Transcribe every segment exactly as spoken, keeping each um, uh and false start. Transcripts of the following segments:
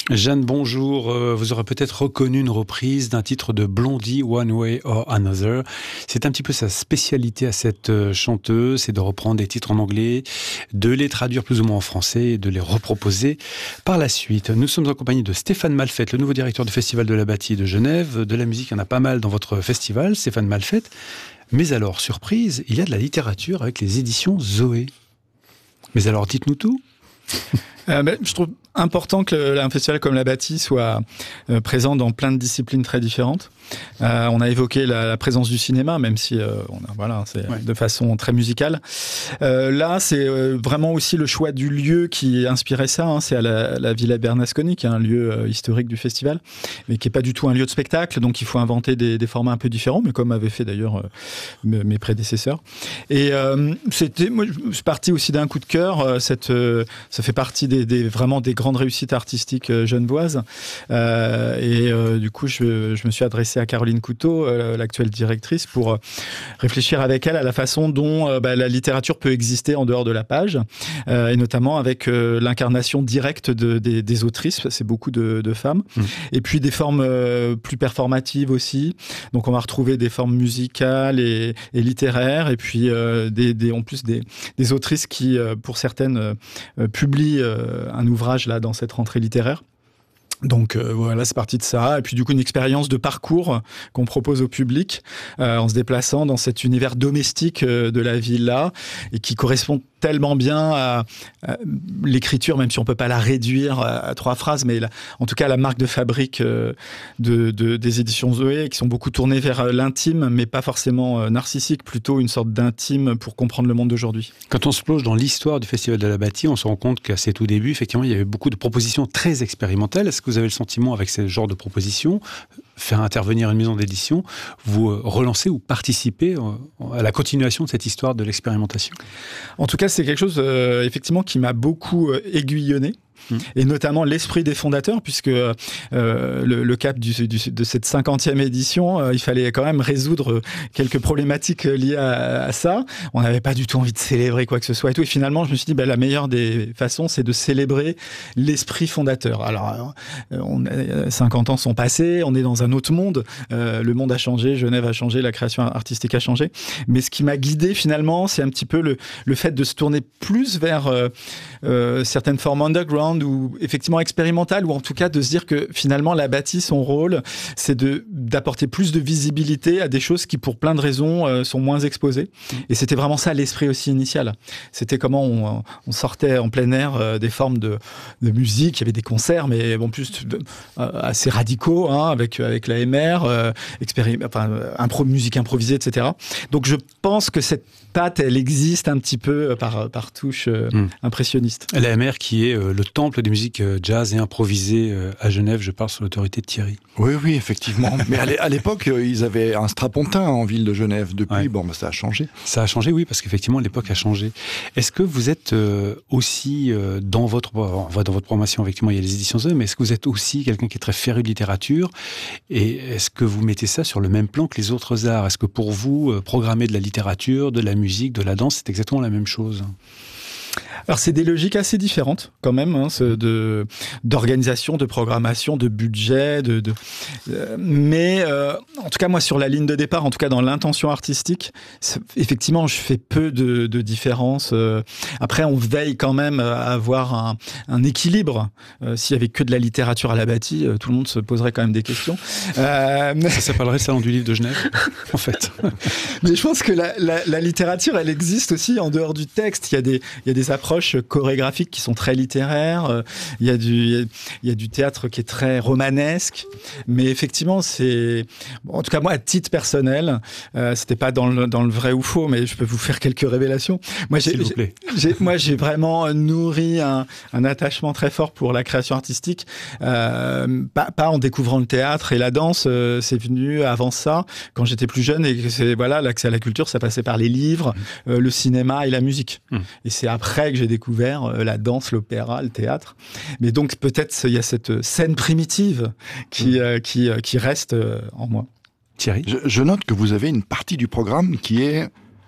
Jeanne, bonjour. Euh, vous aurez peut-être reconnu une reprise d'un titre de Blondie, One Way or Another. C'est un petit peu sa spécialité à cette euh, chanteuse, c'est de reprendre des titres en anglais, de les traduire plus ou moins en français et de les reproposer par la suite. Nous sommes en compagnie de Stéphane Malfette, le nouveau directeur du Festival de la Bâtie de Genève. De la musique, il y en a pas mal dans votre festival, Stéphane Malfette. Mais alors, surprise, il y a de la littérature avec les éditions Zoé. Mais alors, dites-nous tout. Euh, ben, je trouve important que un festival comme la Bâtie soit euh, présent dans plein de disciplines très différentes. Euh, on a évoqué la, la présence du cinéma, même si euh, on a, voilà, c'est ouais. de façon très musicale. Euh, là, c'est euh, vraiment aussi le choix du lieu qui inspirait ça. Hein. C'est à la, la Villa Bernasconi, qui est un lieu euh, historique du festival, mais qui est pas du tout un lieu de spectacle. Donc, il faut inventer des, des formats un peu différents, mais comme avaient fait d'ailleurs euh, mes prédécesseurs. Et euh, c'était, moi, je suis parti aussi d'un coup de cœur. Euh, cette, euh, ça fait partie des, des vraiment des grandes réussites artistiques euh, genevoises. Euh, et euh, du coup, je, je me suis adressé à Caroline Couteau, euh, l'actuelle directrice, pour euh, réfléchir avec elle à la façon dont euh, bah, la littérature peut exister en dehors de la page, euh, et notamment avec euh, l'incarnation directe de, des, des autrices, c'est beaucoup de, de femmes, mmh. et puis des formes euh, plus performatives aussi. Donc on va retrouver des formes musicales et, et littéraires, et puis euh, des, des, en plus des, des autrices qui, euh, pour certaines, euh, publient euh, un ouvrage là dans cette rentrée littéraire. Donc euh, voilà, c'est parti de ça. Et puis du coup, une expérience de parcours qu'on propose au public euh, en se déplaçant dans cet univers domestique euh, de la villa et qui correspond tellement bien à, à l'écriture, même si on peut pas la réduire à, à trois phrases, mais la, en tout cas la marque de fabrique euh, de, de, des éditions Zoé, qui sont beaucoup tournées vers euh, l'intime, mais pas forcément euh, narcissique, plutôt une sorte d'intime pour comprendre le monde d'aujourd'hui. Quand on se plonge dans l'histoire du Festival de la Bâtie, on se rend compte qu'à ses tout débuts, effectivement, il y avait beaucoup de propositions très expérimentales. Est-ce que vous avez le sentiment, avec ce genre de propositions, faire intervenir une maison d'édition, vous euh, relancez ou participez euh, à la continuation de cette histoire de l'expérimentation ? En tout cas, c'est quelque chose, euh, effectivement, qui m'a beaucoup euh, aiguillonné. Et notamment l'esprit des fondateurs, puisque euh, le, le cap du, du, de cette cinquantième édition, euh, il fallait quand même résoudre quelques problématiques liées à, à ça. On n'avait pas du tout envie de célébrer quoi que ce soit et tout. Et finalement, je me suis dit, bah, la meilleure des façons, c'est de célébrer l'esprit fondateur. Alors, on, cinquante ans sont passés, on est dans un autre monde. Euh, le monde a changé, Genève a changé, la création artistique a changé. Mais ce qui m'a guidé finalement, c'est un petit peu le, le fait de se tourner plus vers euh, euh, certaines formes underground, ou effectivement expérimental, ou en tout cas de se dire que finalement la Bâtie, son rôle, c'est de d'apporter plus de visibilité à des choses qui pour plein de raisons euh, sont moins exposées. Et c'était vraiment ça l'esprit aussi initial. C'était comment on, on sortait en plein air euh, des formes de, de musique, il y avait des concerts, mais bon plus de, euh, assez radicaux, hein, avec avec la M R, euh, expéri- enfin impro musique improvisée, et cetera. Donc je pense que cette patte, elle existe un petit peu par par touche euh, mmh. impressionniste. La M R qui est euh, le temple des musiques jazz et improvisées à Genève, je parle sous l'autorité de Thierry. Oui, oui, effectivement. Mais à l'époque, ils avaient un strapontin en ville de Genève. Depuis, ouais. bon, bah, ça a changé. Ça a changé, oui, parce qu'effectivement, l'époque a changé. Est-ce que vous êtes euh, aussi, euh, dans votre on voit dans votre programmation, effectivement, il y a les éditions Zoé, mais est-ce que vous êtes aussi quelqu'un qui est très féru de littérature? Et est-ce que vous mettez ça sur le même plan que les autres arts? Est-ce que pour vous, euh, programmer de la littérature, de la musique, de la danse, c'est exactement la même chose? Alors c'est des logiques assez différentes quand même, hein, de d'organisation, de programmation, de budget, de, de euh, mais euh, en tout cas moi sur la ligne de départ, en tout cas dans l'intention artistique, effectivement je fais peu de, de différences. Euh, après on veille quand même à avoir un, un équilibre. Euh, s'il y avait que de la littérature à la Bâtie, euh, tout le monde se poserait quand même des questions. Euh, ça s'appellerait Salon du livre de Genève, en fait. Mais je pense que la, la, la littérature, elle existe aussi en dehors du texte. Il y a des il y a des approches chorégraphiques qui sont très littéraires. Il y a du, il y a du théâtre qui est très romanesque. Mais effectivement, c'est, en tout cas moi, à titre personnel, euh, c'était pas dans le, dans le vrai ou faux, mais je peux vous faire quelques révélations. Moi, j'ai, S'il vous plaît. j'ai, moi, j'ai vraiment nourri un, un attachement très fort pour la création artistique. Euh, pas, pas en découvrant le théâtre et la danse, euh, c'est venu avant ça, quand j'étais plus jeune, et que c'est, voilà, l'accès à la culture, ça passait par les livres, mmh. euh, le cinéma et la musique. Mmh. Et c'est après que j'ai découvert euh, la danse, l'opéra, le théâtre. Mais donc peut-être il y a cette scène primitive qui, mmh. euh, qui, euh, qui reste euh, en moi. Thierry ? je, je note que vous avez une partie du programme qui est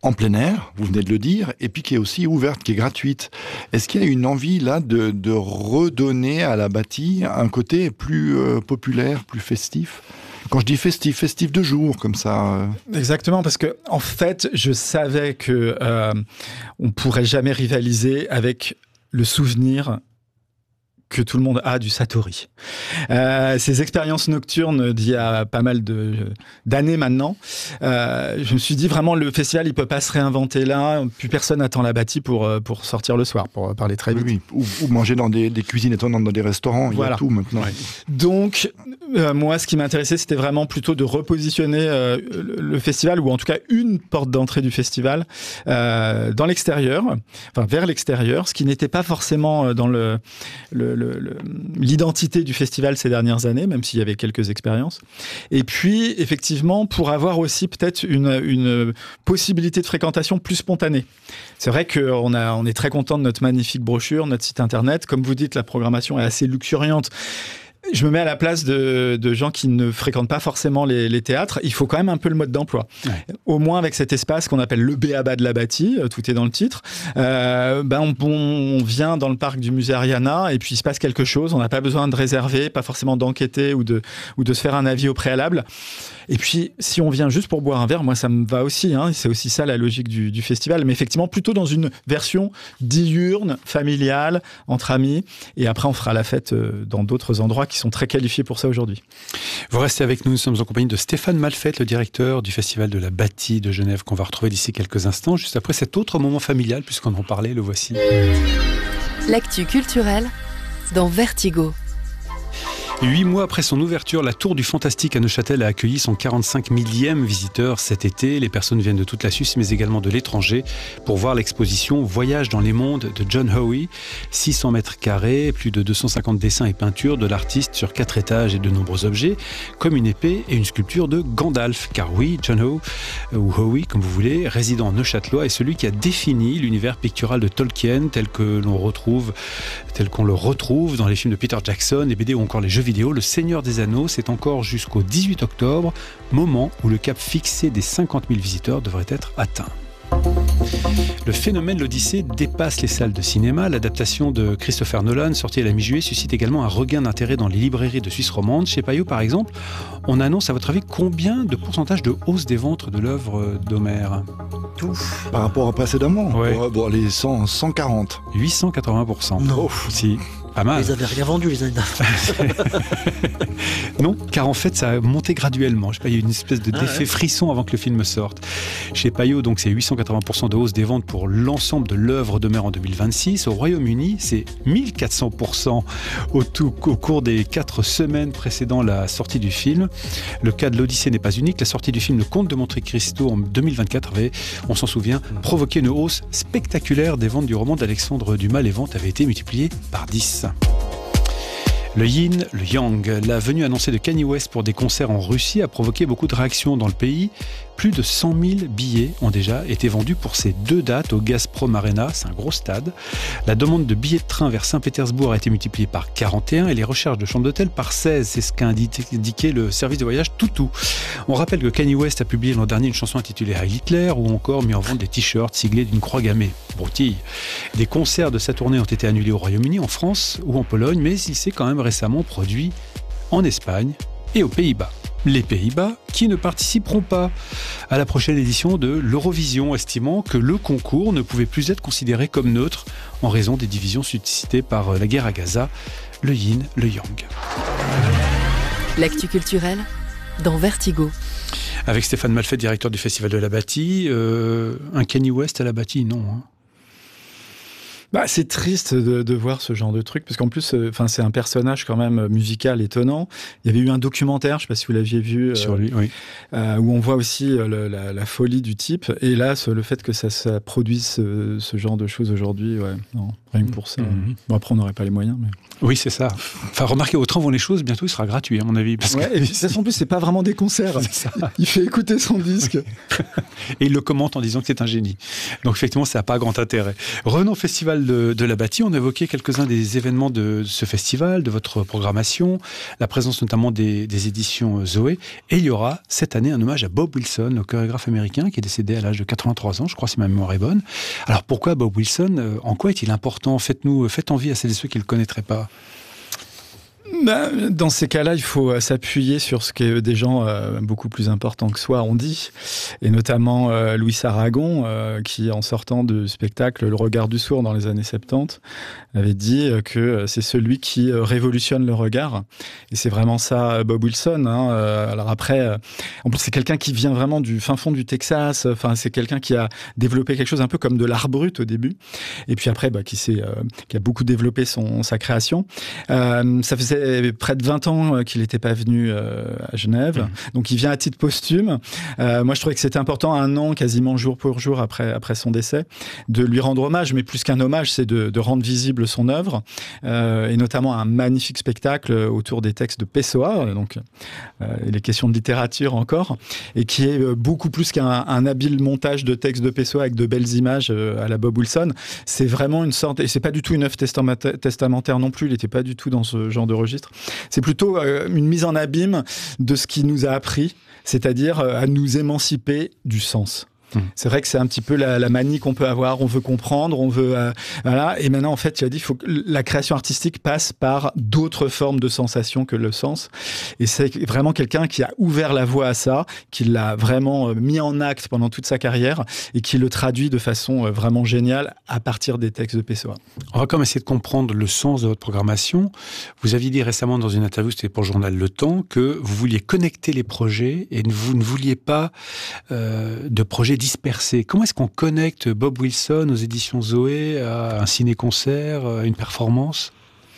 en plein air, vous venez de le dire, et puis qui est aussi ouverte, qui est gratuite. Est-ce qu'il y a une envie là de, de redonner à la Bâtie un côté plus euh, populaire, plus festif ? Quand je dis festif, festif de jour, comme ça. Exactement, parce que en fait, je savais que euh, on pourrait jamais rivaliser avec le souvenir que tout le monde a du Satori. Euh, ces expériences nocturnes d'il y a pas mal de, d'années maintenant, euh, je me suis dit vraiment le festival il peut pas se réinventer là, plus personne n'attend la Bâtie pour, pour sortir le soir, pour parler très vite. Oui, oui. Ou, ou manger dans des, des cuisines étonnantes, dans des restaurants, il voilà. y a tout maintenant. Ouais. Donc euh, moi ce qui m'intéressait c'était vraiment plutôt de repositionner euh, le, le festival, ou en tout cas une porte d'entrée du festival euh, dans l'extérieur, enfin vers l'extérieur, ce qui n'était pas forcément dans le, le Le, le, l'identité du festival ces dernières années, même s'il y avait quelques expériences. Et puis, effectivement, pour avoir aussi peut-être une, une possibilité de fréquentation plus spontanée. C'est vrai qu'on a, on est très content de notre magnifique brochure, notre site internet. Comme vous dites, la programmation est assez luxuriante. Je me mets à la place de, de gens qui ne fréquentent pas forcément les, les théâtres. Il faut quand même un peu le mode d'emploi. Ouais. Au moins avec cet espace qu'on appelle le B A B A de la Bâtie, tout est dans le titre, euh, ben on, on vient dans le parc du musée Ariana et puis il se passe quelque chose. On n'a pas besoin de réserver, pas forcément d'enquêter ou de, ou de se faire un avis au préalable. Et puis, si on vient juste pour boire un verre, moi, ça me va aussi. Hein, c'est aussi ça la logique du, du festival. Mais effectivement, plutôt dans une version diurne, familiale, entre amis. Et après, on fera la fête dans d'autres endroits qui sont très qualifiés pour ça aujourd'hui. Vous restez avec nous. Nous sommes en compagnie de Stéphane Malfette, le directeur du Festival de la Bâtie de Genève, qu'on va retrouver d'ici quelques instants, juste après cet autre moment familial, puisqu'on en parlait, le voici. L'actu culturelle dans Vertigo. Huit mois après son ouverture, la Tour du Fantastique à Neuchâtel a accueilli son quarante-cinq millième visiteur cet été. Les personnes viennent de toute la Suisse, mais également de l'étranger, pour voir l'exposition Voyage dans les mondes de John Howe. six cents mètres carrés, plus de deux cent cinquante dessins et peintures de l'artiste sur quatre étages et de nombreux objets, comme une épée et une sculpture de Gandalf. Car oui, John Howe, ou Howe, comme vous voulez, résident neuchâtelois, est celui qui a défini l'univers pictural de Tolkien tel que l'on retrouve, tel qu'on le retrouve dans les films de Peter Jackson, les B D ou encore les jeux vidéo. Le Seigneur des Anneaux, c'est encore jusqu'au dix-huit octobre, moment où le cap fixé des cinquante mille visiteurs devrait être atteint. Le phénomène l'Odyssée dépasse les salles de cinéma. L'adaptation de Christopher Nolan, sortie à la mi-juillet, suscite également un regain d'intérêt dans les librairies de Suisse romande. Chez Payot, par exemple, on annonce, à votre avis, combien de pourcentage de hausse des ventes de l'œuvre d'Homère ? Ouf. Par rapport à précédemment, ouais. bon, bon, les cent, cent quarante. huit cent quatre-vingts pour cent. Non. Si. Pas mal. Ils n'avaient rien vendu les années d'avant. Non, car en fait, ça a monté graduellement. Je sais pas, il y a eu une espèce de d'effet ah ouais. frisson avant que le film sorte. Chez Payot, donc, c'est huit cent quatre-vingts pour cent de hausse des ventes pour l'ensemble de l'œuvre d'Homère en deux mille vingt-six. Au Royaume-Uni, c'est mille quatre cents pour cent au, tout, au cours des quatre semaines précédant la sortie du film. Le cas de l'Odyssée n'est pas unique. La sortie du film Le Comte de Monte Cristo en deux mille vingt-quatre avait, on s'en souvient, provoqué une hausse spectaculaire des ventes du roman d'Alexandre Dumas. Les ventes avaient été multipliées par dix. Le yin, le yang. La venue annoncée de Kanye West pour des concerts en Russie a provoqué beaucoup de réactions dans le pays. Plus de cent mille billets ont déjà été vendus pour ces deux dates au Gazprom Arena, c'est un gros stade. La demande de billets de train vers Saint-Pétersbourg a été multipliée par quarante et un et les recherches de chambres d'hôtel par seize. C'est ce qu'a indiqué le service de voyage Toutou. On rappelle que Kanye West a publié l'an dernier une chanson intitulée Heil Hitler ou encore mis en vente des t-shirts siglés d'une croix gammée. Broutille. Des concerts de sa tournée ont été annulés au Royaume-Uni, en France ou en Pologne, mais il s'est quand même récemment produit en Espagne et aux Pays-Bas. Les Pays-Bas qui ne participeront pas à la prochaine édition de l'Eurovision, estimant que le concours ne pouvait plus être considéré comme neutre en raison des divisions suscitées par la guerre à Gaza, le yin, le yang. L'actu culturelle dans Vertigo. Avec Stéphane Malfette, directeur du Festival de la Bâtie, euh, un Kanye West à la Bâtie, non hein. Bah, c'est triste de, de voir ce genre de truc, parce qu'en plus, euh, c'est un personnage quand même musical étonnant. Il y avait eu un documentaire, je ne sais pas si vous l'aviez vu, euh, sur lui, oui. euh, où on voit aussi euh, le, la, la folie du type. Et là, ce, le fait que ça, ça produise ce, ce genre de choses aujourd'hui, ouais, non, rien que pour ça. Mm-hmm. Bon, après, on n'aurait pas les moyens. Mais... Oui, c'est ça. Enfin, remarquez, au train vont les choses, bientôt il sera gratuit, à mon avis. Parce ouais, que... et puis, ça, en plus, c'est pas vraiment des concerts. Il fait écouter son disque. Et il le commente en disant que c'est un génie. Donc, effectivement, ça n'a pas grand intérêt. Revenons au Festival de, de la Bâtie. On a évoqué quelques-uns des événements de ce festival, de votre programmation, la présence notamment des, des éditions Zoé. Et il y aura cette année un hommage à Bob Wilson, le chorégraphe américain qui est décédé à l'âge de quatre-vingt-trois ans, je crois, si ma mémoire est bonne. Alors, pourquoi Bob Wilson ? En quoi est-il important ? Faites-nous, faites envie à celles et ceux qui ne le connaîtraient pas. Ben, dans ces cas-là, il faut s'appuyer sur ce que des gens euh, beaucoup plus importants que soi ont dit, et notamment euh, Louis Aragon, euh, qui, en sortant du spectacle Le Regard du Sourd dans les années soixante-dix, avait dit que c'est celui qui révolutionne le regard. Et c'est vraiment ça, Bob Wilson. Hein. Alors après, en plus, c'est quelqu'un qui vient vraiment du fin fond du Texas. Enfin, c'est quelqu'un qui a développé quelque chose un peu comme de l'art brut au début, et puis après, bah, qui, s'est, euh, qui a beaucoup développé son, sa création. Euh, ça faisait près de vingt ans qu'il n'était pas venu euh, à Genève, mmh. donc il vient à titre posthume. Euh, moi, je trouvais que c'était important, un an, quasiment jour pour jour après, après son décès, de lui rendre hommage, mais plus qu'un hommage, c'est de, de rendre visible son œuvre, euh, et notamment un magnifique spectacle autour des textes de Pessoa, donc euh, les questions de littérature encore, et qui est beaucoup plus qu'un un habile montage de textes de Pessoa avec de belles images euh, à la Bob Wilson. C'est vraiment une sorte, et c'est pas du tout une œuvre testamentaire non plus, il n'était pas du tout dans ce genre de registre. C'est plutôt euh, une mise en abîme de ce qui nous a appris, c'est-à-dire euh, à nous émanciper du sens. C'est vrai que c'est un petit peu la, la manie qu'on peut avoir. On veut comprendre, on veut... Euh, voilà. Et maintenant, en fait, tu as dit, faut que la création artistique passe par d'autres formes de sensations que le sens. Et c'est vraiment quelqu'un qui a ouvert la voie à ça, qui l'a vraiment mis en acte pendant toute sa carrière et qui le traduit de façon vraiment géniale à partir des textes de Pessoa. On va quand même essayer de comprendre le sens de votre programmation. Vous aviez dit récemment dans une interview, c'était pour le journal Le Temps, que vous vouliez connecter les projets et vous ne vouliez pas euh, de projets dispersé. Comment est-ce qu'on connecte Bob Wilson aux éditions Zoé à un ciné-concert, à une performance ?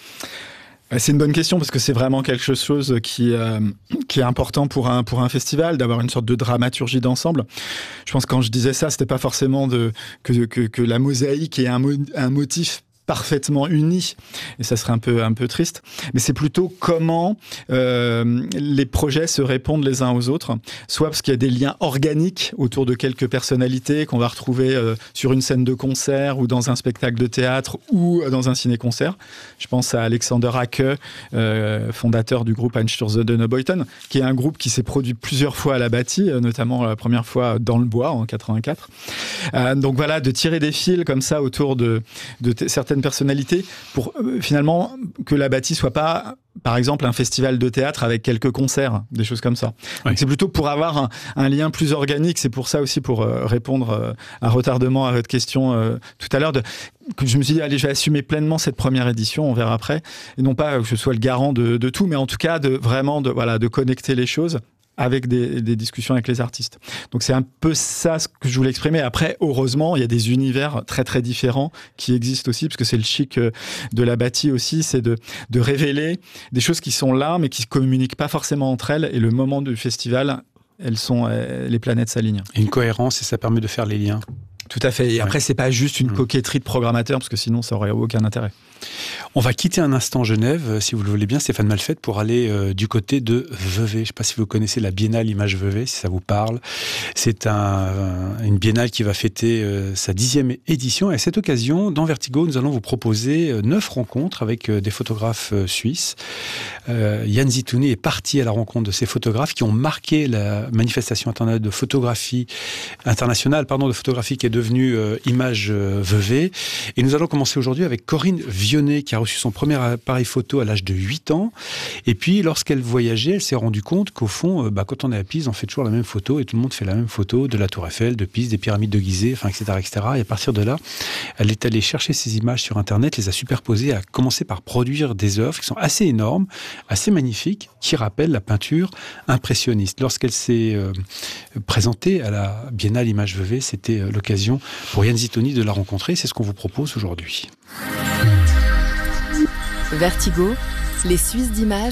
C'est une bonne question parce que c'est vraiment quelque chose qui, euh, qui est important pour un, pour un festival, d'avoir une sorte de dramaturgie d'ensemble. Je pense que quand je disais ça, c'était pas forcément de, que, que, que la mosaïque ait un, mo- un motif parfaitement unis, et ça serait un peu, un peu triste, mais c'est plutôt comment euh, les projets se répondent les uns aux autres, soit parce qu'il y a des liens organiques autour de quelques personnalités qu'on va retrouver euh, sur une scène de concert ou dans un spectacle de théâtre ou dans un ciné-concert. Je pense à Alexander Hacke, euh, fondateur du groupe Einstürzende-Neubauten, qui est un groupe qui s'est produit plusieurs fois à la Bâtie, notamment la première fois dans le Bois en quatre-vingt-quatre. Euh, donc voilà, de tirer des fils comme ça autour de, de t- certaines personnalités pour euh, finalement que la Bâtie soit pas, par exemple, un festival de théâtre avec quelques concerts, des choses comme ça. Oui. Donc c'est plutôt pour avoir un, un lien plus organique. C'est pour ça aussi, pour euh, répondre euh, à retardement à votre question euh, tout à l'heure, de, que je me suis dit, allez, je vais assumer pleinement cette première édition, on verra après, et non pas que je sois le garant de, de tout, mais en tout cas de vraiment de, voilà, de connecter les choses avec des, des discussions avec les artistes. Donc c'est un peu ça ce que je voulais exprimer. Après, heureusement, il y a des univers très très différents qui existent aussi, parce que c'est le chic de la Bâtie aussi, c'est de, de révéler des choses qui sont là, mais qui ne communiquent pas forcément entre elles, et le moment du festival, elles sont, les planètes s'alignent. Et une cohérence, et ça permet de faire les liens. Tout à fait. Et après, ouais. c'est pas juste une coquetterie de programmateur, parce que sinon, ça aurait aucun intérêt. On va quitter un instant Genève, si vous le voulez bien, Stéphane Malfette, pour aller euh, du côté de Vevey. Je ne sais pas si vous connaissez la Biennale Image Vevey, si ça vous parle. C'est un, une biennale qui va fêter euh, sa dixième édition. Et à cette occasion, dans Vertigo, nous allons vous proposer euh, neuf rencontres avec euh, des photographes euh, suisses. Euh, Yann Zitouni est parti à la rencontre de ces photographes qui ont marqué la manifestation internationale de photographie, internationale, pardon, de photographie qui est devenue euh, Image euh, Vevey. Et nous allons commencer aujourd'hui avec Corinne Vionnet, qui a reçu son premier appareil photo à l'âge de huit ans. Et puis, lorsqu'elle voyageait, elle s'est rendue compte qu'au fond, euh, bah, quand on est à Pise, on fait toujours la même photo et tout le monde fait la même photo de la Tour Eiffel, de Pise, des pyramides de Gizeh, enfin, et cetera, et cetera. Et à partir de là, elle est allée chercher ces images sur Internet, les a superposées, a commencé par produire des œuvres qui sont assez énormes, assez magnifiques, qui rappellent la peinture impressionniste. Lorsqu'elle s'est euh, présentée à la Biennale Image Vevey, c'était euh, l'occasion pour Yann Zitouni de la rencontrer. C'est ce qu'on vous propose aujourd'hui. Vertigo, les Suisses d'images,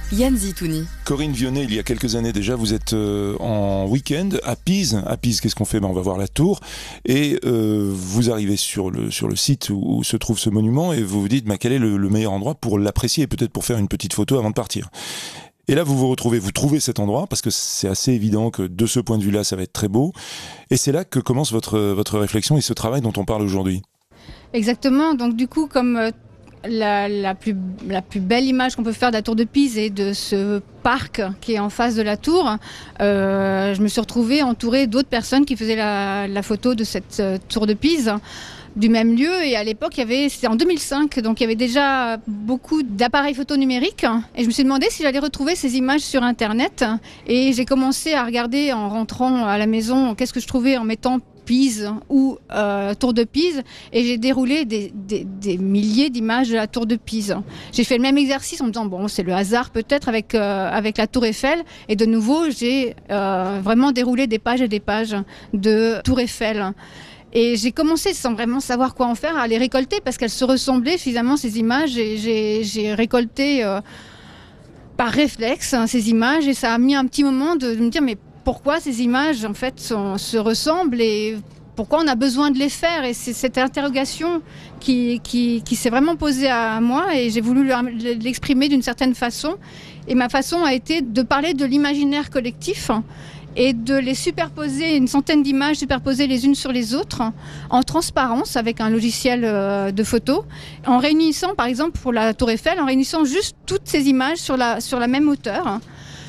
Yann Zitouni. Corinne Vionnet, il y a quelques années déjà, vous êtes euh, en week-end à Pise. À Pise, qu'est-ce qu'on fait? Ben, on va voir la tour. Et euh, vous arrivez sur le, sur le site où, où se trouve ce monument et vous vous dites ben, quel est le, le meilleur endroit pour l'apprécier et peut-être pour faire une petite photo avant de partir. Et là, vous vous retrouvez, vous trouvez cet endroit parce que c'est assez évident que de ce point de vue-là, ça va être très beau. Et c'est là que commence votre, votre réflexion et ce travail dont on parle aujourd'hui. Exactement. Donc du coup, comme euh, la, la, plus, la plus belle image qu'on peut faire de la tour de Pise et de ce parc qui est en face de la tour, euh, je me suis retrouvée entourée d'autres personnes qui faisaient la, la photo de cette euh, tour de Pise du même lieu. Et à l'époque, il y avait, c'était en deux mille cinq, donc il y avait déjà beaucoup d'appareils photo numériques. Et je me suis demandé si j'allais retrouver ces images sur Internet. Et j'ai commencé à regarder en rentrant à la maison qu'est-ce que je trouvais en mettant Pise ou euh, tour de Pise, et j'ai déroulé des, des, des milliers d'images de la tour de Pise. J'ai fait le même exercice en me disant bon, c'est le hasard peut-être avec, euh, avec la tour Eiffel, et de nouveau j'ai euh, vraiment déroulé des pages et des pages de tour Eiffel. Et j'ai commencé, sans vraiment savoir quoi en faire, à les récolter parce qu'elles se ressemblaient finalement, ces images, et j'ai, j'ai récolté euh, par réflexe hein, ces images, et ça a mis un petit moment de, de me dire mais pourquoi ces images en fait sont, se ressemblent et pourquoi on a besoin de les faire. Et c'est cette interrogation qui, qui, qui s'est vraiment posée à moi, et j'ai voulu l'exprimer d'une certaine façon. Et ma façon a été de parler de l'imaginaire collectif et de les superposer, une centaine d'images superposées les unes sur les autres, en transparence avec un logiciel de photo, en réunissant par exemple pour la tour Eiffel, en réunissant juste toutes ces images sur la, sur la même hauteur.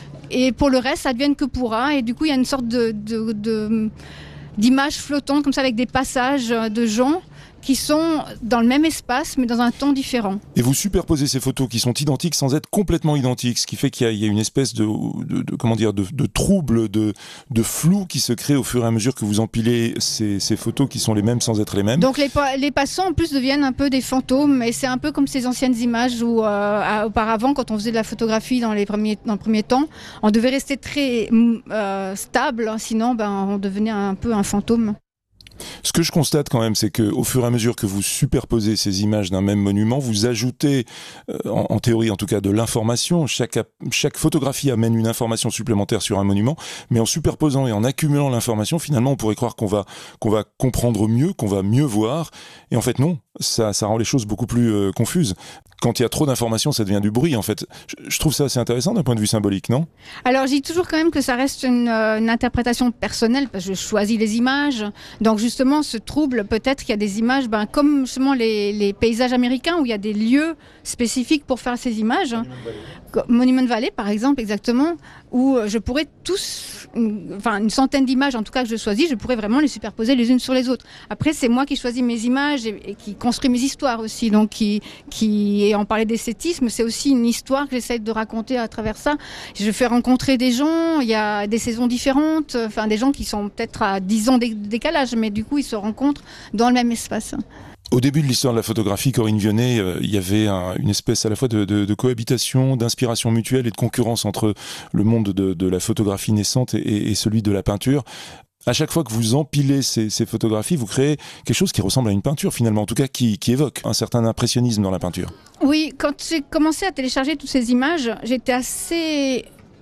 Et pour le reste, ça advienne que pourra. Et du coup, il y a une sorte de, de, de, d'images flottantes, comme ça, avec des passages de gens qui sont dans le même espace, mais dans un temps différent. Et vous superposez ces photos qui sont identiques sans être complètement identiques, ce qui fait qu'il y a, il y a une espèce de, de, de comment dire, de, de trouble, de, de flou qui se crée au fur et à mesure que vous empilez ces, ces photos qui sont les mêmes sans être les mêmes. Donc les, les passants, en plus, deviennent un peu des fantômes, et c'est un peu comme ces anciennes images où, euh, auparavant, quand on faisait de la photographie dans les premiers, dans le premier temps, on devait rester très euh, stable, sinon ben, on devenait un peu un fantôme. Ce que je constate quand même, c'est qu'au fur et à mesure que vous superposez ces images d'un même monument, vous ajoutez, euh, en, en théorie en tout cas, de l'information. Chaque, chaque photographie amène une information supplémentaire sur un monument, mais en superposant et en accumulant l'information, finalement, on pourrait croire qu'on va, qu'on va comprendre mieux, qu'on va mieux voir. Et en fait, non, ça, ça rend les choses beaucoup plus euh, confuses. Quand il y a trop d'informations, ça devient du bruit, en fait. Je, je trouve ça assez intéressant d'un point de vue symbolique, non? Alors, je dis toujours quand même que ça reste une, euh, une interprétation personnelle, parce que je choisis les images. Donc, justement, ce trouble, peut-être qu'il y a des images, ben, comme justement les, les paysages américains, où il y a des lieux spécifiques pour faire ces images. Monument Valley, par exemple, exactement, où je pourrais tous, une, enfin une centaine d'images en tout cas que je choisis, je pourrais vraiment les superposer les unes sur les autres. Après, c'est moi qui choisis mes images et, et qui construis mes histoires aussi. Donc, qui, qui et on parlait d'esthétisme, c'est aussi une histoire que j'essaie de raconter à travers ça. Je fais rencontrer des gens, il y a des saisons différentes, enfin des gens qui sont peut-être à dix ans de décalage, mais du coup, ils se rencontrent dans le même espace. Au début de l'histoire de la photographie, Corinne Vionnet, euh, il y avait un, une espèce à la fois de, de, de cohabitation, d'inspiration mutuelle et de concurrence entre le monde de, de la photographie naissante et, et celui de la peinture. À chaque fois que vous empilez ces, ces photographies, vous créez quelque chose qui ressemble à une peinture finalement, en tout cas qui, qui évoque un certain impressionnisme dans la peinture. Oui, quand j'ai commencé à télécharger toutes ces images, j'étais assez...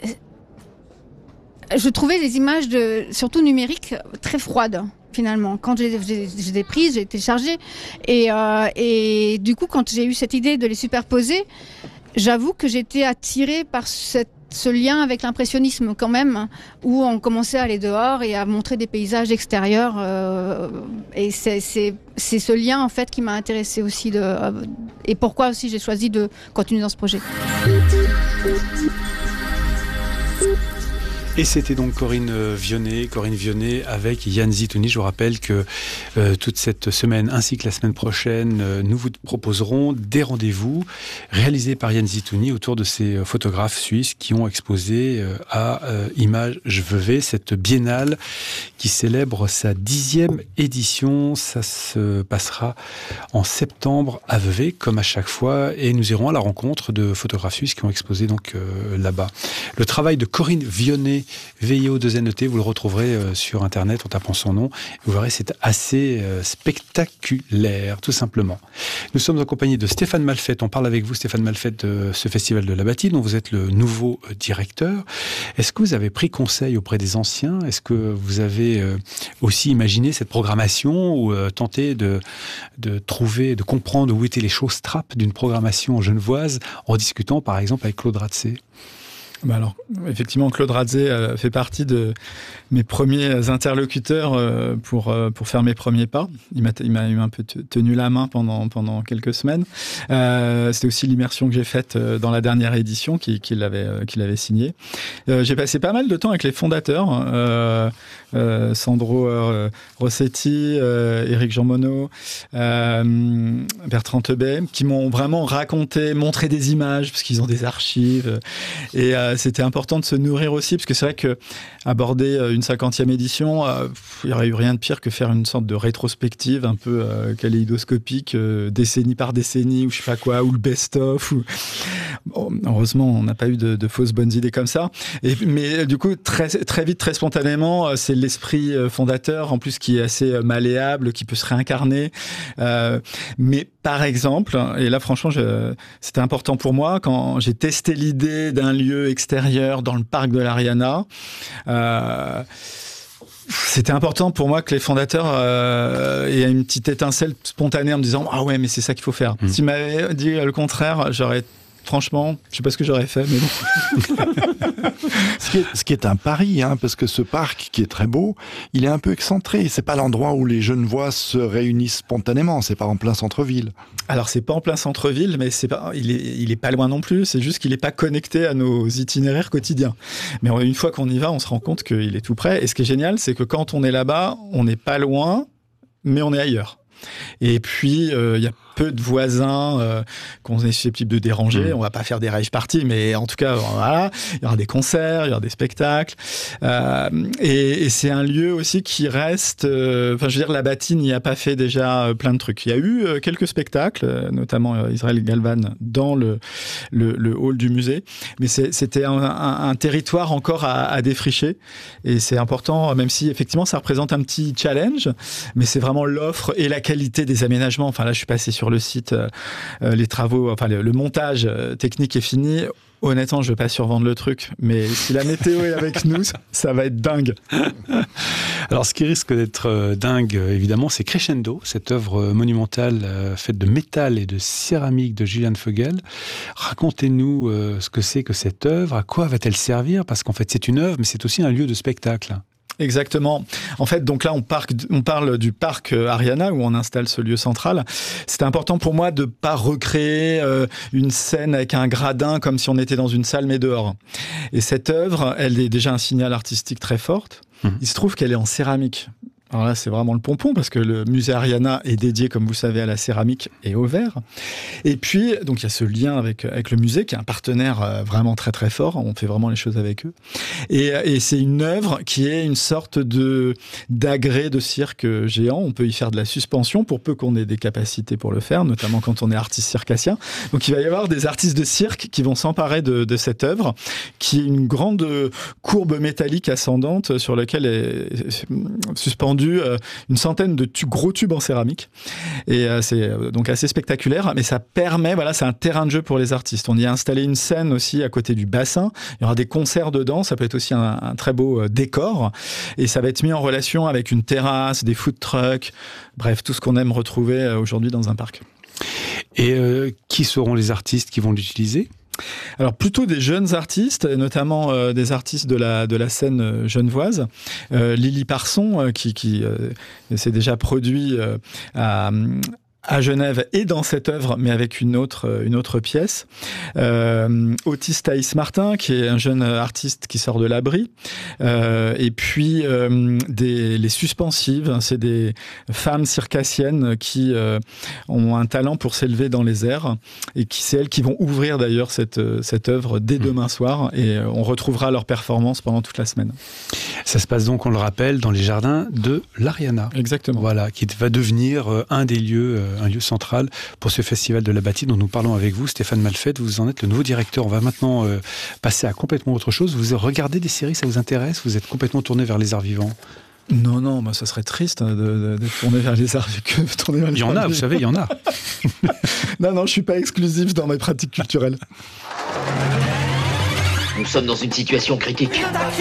Je trouvais les images, de, surtout numériques, très froides. Finalement, quand j'ai, j'ai, j'ai des prises, j'ai téléchargé, et, euh, et du coup, quand j'ai eu cette idée de les superposer, j'avoue que j'étais attirée par cette, ce lien avec l'impressionnisme quand même, où on commençait à aller dehors et à montrer des paysages extérieurs, euh, et c'est, c'est, c'est ce lien en fait qui m'a intéressée aussi, de, euh, et pourquoi aussi j'ai choisi de continuer dans ce projet. Et c'était donc Corinne Vionnet, Corinne Vionnet avec Yann Zitouni. Je vous rappelle que euh, toute cette semaine ainsi que la semaine prochaine, euh, nous vous proposerons des rendez-vous réalisés par Yann Zitouni autour de ces photographes suisses qui ont exposé euh, à euh, Images Vevey, cette biennale qui célèbre sa dixième édition. Ça se passera en septembre à Vevey, comme à chaque fois, et nous irons à la rencontre de photographes suisses qui ont exposé donc euh, là-bas. Le travail de Corinne Vionnet V I O deux N E T, vous le retrouverez euh, sur Internet en tapant son nom. Vous verrez, c'est assez euh, spectaculaire, tout simplement. Nous sommes en compagnie de Stéphane Malfette. On parle avec vous, Stéphane Malfette, de ce festival de la Bâtie, dont vous êtes le nouveau euh, directeur. Est-ce que vous avez pris conseil auprès des anciens? Est-ce que vous avez euh, aussi imaginé cette programmation ou euh, tenté de, de trouver, de comprendre où étaient les choses trappes d'une programmation genevoise en discutant par exemple avec Claude Ratzé? Bah alors, effectivement, Claude Ratzé euh, fait partie de mes premiers interlocuteurs euh, pour, euh, pour faire mes premiers pas. Il m'a, il m'a un peu tenu la main pendant, pendant quelques semaines. Euh, c'était aussi l'immersion que j'ai faite euh, dans la dernière édition qu'il qui avait, euh, qu'il avait signée. Euh, j'ai passé pas mal de temps avec les fondateurs, euh, euh, Sandro euh, Rossetti, euh, Éric Jean Monod, euh, Bertrand Tebet, qui m'ont vraiment raconté, montré des images, parce qu'ils ont des archives. Et euh, c'était important de se nourrir aussi, parce que c'est vrai que aborder une cinquantième édition, euh, il n'y aurait eu rien de pire que faire une sorte de rétrospective un peu euh, kaléidoscopique, euh, décennie par décennie, ou je sais pas quoi, ou le best-of. Ou... Bon, heureusement, on n'a pas eu de, de fausses bonnes idées comme ça. Et, mais du coup, très, très vite, très spontanément, c'est l'esprit fondateur, en plus, qui est assez malléable, qui peut se réincarner. Euh, mais par exemple, et là, franchement, je, c'était important pour moi, quand j'ai testé l'idée d'un lieu extérieur dans le parc de l'Ariana, euh, c'était important pour moi que les fondateurs euh, aient une petite étincelle spontanée en me disant « Ah ouais, mais c'est ça qu'il faut faire. Mmh. » S'ils m'avaient dit le contraire, j'aurais... Franchement, je ne sais pas ce que j'aurais fait, mais bon. ce, qui est, ce qui est un pari, hein, parce que ce parc qui est très beau, il est un peu excentré. C'est pas l'endroit où les Genevois se réunissent spontanément. C'est pas en plein centre-ville. Alors c'est pas en plein centre-ville, mais c'est pas, il est, il est pas loin non plus. C'est juste qu'il est pas connecté à nos itinéraires quotidiens. Mais une fois qu'on y va, on se rend compte qu'il est tout près. Et ce qui est génial, c'est que quand on est là-bas, on n'est pas loin, mais on est ailleurs. Et puis, il euh, y a peu de voisins euh, qu'on est susceptible de déranger. Mmh. On va pas faire des rave parties, mais en tout cas, voilà, il y aura des concerts, il y aura des spectacles. Euh, et, et c'est un lieu aussi qui reste... Enfin, euh, je veux dire, la Bâtie n'y a pas fait déjà plein de trucs. Il y a eu euh, quelques spectacles, notamment euh, Israël Galvan dans le, le, le hall du musée. Mais c'est, c'était un, un, un territoire encore à, à défricher. Et c'est important, même si effectivement, ça représente un petit challenge, mais c'est vraiment l'offre et la qualité des aménagements. Enfin, là, je suis passé sur le site, euh, les travaux, enfin le, le montage technique est fini. Honnêtement, je ne vais pas survendre le truc, mais si la météo est avec nous, ça va être dingue. Alors, ce qui risque d'être dingue, évidemment, c'est Crescendo, cette œuvre monumentale euh, faite de métal et de céramique de Julian Vogel. Racontez-nous euh, ce que c'est que cette œuvre, à quoi va-t-elle servir? Parce qu'en fait, c'est une œuvre, mais c'est aussi un lieu de spectacle. Exactement. En fait, donc là, on, parle, on parle du parc Ariana où on installe ce lieu central. C'était important pour moi de pas recréer euh, une scène avec un gradin comme si on était dans une salle mais dehors. Et cette œuvre, elle est déjà un signal artistique très forte. Mmh. Il se trouve qu'elle est en céramique. Alors là, c'est vraiment le pompon parce que le musée Ariana est dédié, comme vous savez, à la céramique et au verre. Et puis, donc, il y a ce lien avec, avec le musée qui est un partenaire vraiment très, très fort. On fait vraiment les choses avec eux. Et, et c'est une œuvre qui est une sorte de, d'agrès de cirque géant. On peut y faire de la suspension pour peu qu'on ait des capacités pour le faire, notamment quand on est artiste circassien. Donc, il va y avoir des artistes de cirque qui vont s'emparer de, de cette œuvre, qui est une grande courbe métallique ascendante sur laquelle est suspendue une centaine de tu- gros tubes en céramique. Et euh, c'est euh, donc assez spectaculaire, mais ça permet, voilà, c'est un terrain de jeu pour les artistes. On y a installé une scène aussi à côté du bassin. Il y aura des concerts dedans. Ça peut être aussi un, un très beau euh, décor. Et ça va être mis en relation avec une terrasse, des food trucks, bref, tout ce qu'on aime retrouver euh, aujourd'hui dans un parc. Et euh, qui seront les artistes qui vont l'utiliser ? Alors plutôt des jeunes artistes, notamment euh, des artistes de la de la scène euh, genevoise. Euh, Lily Parson, euh, qui qui euh, s'est déjà produit euh, à à Genève et dans cette œuvre, mais avec une autre, une autre pièce. Euh, Otis Thaïs Martin, qui est un jeune artiste qui sort de l'abri. Euh, et puis, euh, des, les suspensives, c'est des femmes circassiennes qui euh, ont un talent pour s'élever dans les airs et qui, c'est elles qui vont ouvrir d'ailleurs cette, cette œuvre dès demain soir et on retrouvera leur performance pendant toute la semaine. Ça se passe donc, on le rappelle, dans les jardins de l'Ariana. Exactement. Voilà, qui va devenir un des lieux un lieu central pour ce festival de la bâtie dont nous parlons avec vous. Stéphane Malfette, vous en êtes le nouveau directeur. On va maintenant euh, passer à complètement autre chose. Vous regardez des séries, ça vous intéresse? Vous êtes complètement tourné vers les arts vivants? Non, non, moi, ça serait triste de, de, de tourner vers les arts que tourner vers les Il y en a, vous savez, il y en a. Non, non, je suis pas exclusif dans mes pratiques culturelles. Nous sommes dans une situation critique.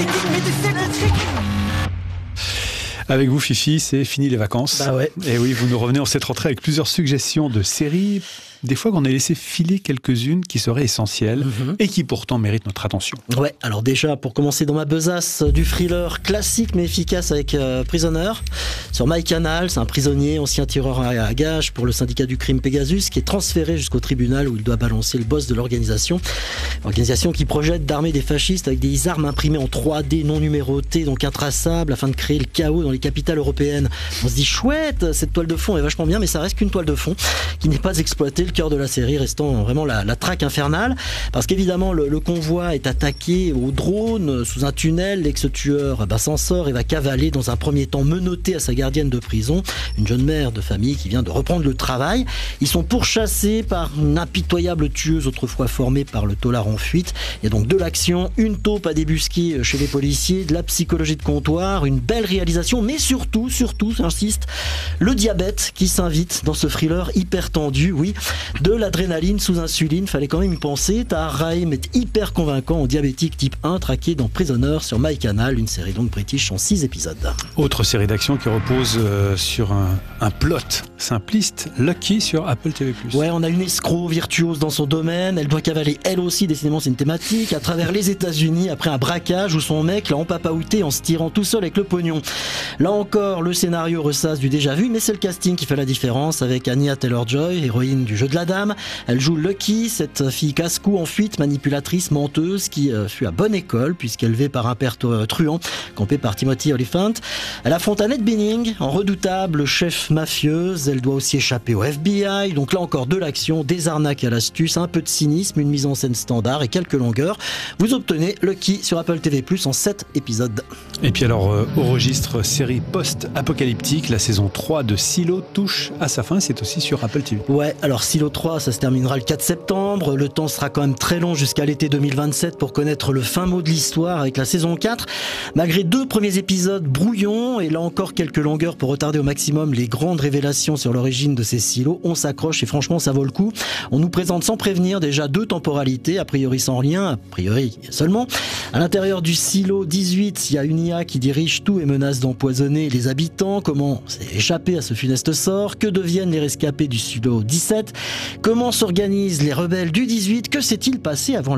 Avec vous, Fifi, c'est fini les vacances. Bah ouais. Et oui, vous nous revenez en cette rentrée avec plusieurs suggestions de séries. Des fois qu'on a laissé filer quelques-unes qui seraient essentielles mm-hmm. et qui pourtant méritent notre attention. Ouais, alors déjà, pour commencer dans ma besace, du thriller classique mais efficace avec euh, Prisoner. Sur MyCanal, c'est un prisonnier, ancien tireur à gages pour le syndicat du crime Pegasus, qui est transféré jusqu'au tribunal où il doit balancer le boss de l'organisation. Organisation qui projette d'armer des fascistes avec des armes imprimées en trois D non numérotées, donc intraçables, afin de créer le chaos dans les capitales européennes. On se dit, chouette, cette toile de fond est vachement bien, mais ça reste qu'une toile de fond qui n'est pas exploitée. Le cœur de la série restant vraiment la, la traque infernale, parce qu'évidemment le, le convoi est attaqué au drone sous un tunnel. L'ex-tueur bah, s'en sort et va cavaler dans un premier temps menotté à sa gardienne de prison, une jeune mère de famille qui vient de reprendre le travail. Ils sont pourchassés par une impitoyable tueuse autrefois formée par le taular en fuite. Il y a donc de l'action, une taupe à débusquer chez les policiers, de la psychologie de comptoir, une belle réalisation, mais surtout, surtout, j'insiste, le diabète qui s'invite dans ce thriller hyper tendu, oui, de l'adrénaline sous insuline, fallait quand même y penser. Tahar Rahim est hyper convaincant en diabétique type un, traqué dans Prisoner sur MyCanal, une série donc british en six épisodes. Autre série d'action qui repose euh, sur un, un plot simpliste, Lucky sur Apple T V plus. Ouais, on a une escroc virtuose dans son domaine, elle doit cavaler elle aussi, décidément c'est une thématique, à travers les États-Unis après un braquage où son mec l'a empapaouté en se tirant tout seul avec le pognon. Là encore, le scénario ressasse du déjà vu, mais c'est le casting qui fait la différence avec Anya Taylor-Joy, héroïne du jeu de la dame. Elle joue Lucky, cette fille casse-cou en fuite, manipulatrice, menteuse, qui euh, fut à bonne école, puisqu'élevée par un père euh, truand, campé par Timothy Olyphant. Elle affronte Annette Bening, en redoutable chef mafieuse. Elle doit aussi échapper au F B I. Donc là encore de l'action, des arnaques à l'astuce, un peu de cynisme, une mise en scène standard et quelques longueurs. Vous obtenez Lucky sur Apple T V plus en sept épisodes. Et puis alors, euh, au registre série post-apocalyptique, la saison trois de Silo touche à sa fin. C'est aussi sur Apple T V. Ouais, alors Silo trois, ça se terminera le quatre septembre. Le temps sera quand même très long jusqu'à l'été deux mille vingt-sept pour connaître le fin mot de l'histoire avec la saison quatre. Malgré deux premiers épisodes brouillons et là encore quelques longueurs pour retarder au maximum les grandes révélations sur l'origine de ces silos, on s'accroche et franchement ça vaut le coup. On nous présente sans prévenir déjà deux temporalités, a priori sans lien, a priori seulement. À l'intérieur du silo dix-huit, il y a une I A qui dirige tout et menace d'empoisonner les habitants. Comment s'est échappé à ce funeste sort? Que deviennent les rescapés du silo dix-sept? Comment s'organisent les rebelles du dix-huit? Que s'est-il passé avant